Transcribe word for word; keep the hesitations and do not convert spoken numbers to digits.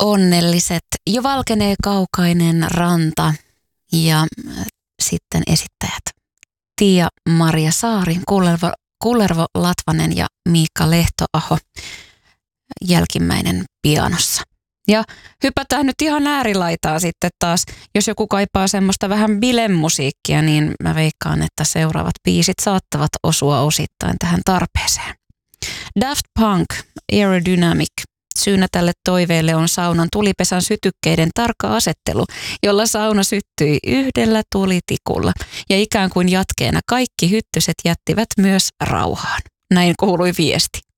onnelliset. Jo valkenee kaukainen ranta ja sitten esittäjät Tiia-Maria Saari, Kullervo, Kullervo Latvanen ja Miikka Lehtoaho jälkimmäinen pianossa. Ja hypätään nyt ihan äärilaitaan sitten taas. Jos joku kaipaa semmoista vähän bilemusiikkia, niin mä veikkaan, että seuraavat biisit saattavat osua osittain tähän tarpeeseen. Daft Punk, Aerodynamic. Syynä tälle toiveelle on saunan tulipesän sytykkeiden tarkka asettelu, jolla sauna syttyi yhdellä tulitikulla. Ja ikään kuin jatkeena kaikki hyttyset jättivät myös rauhaan. Näin kuului viesti.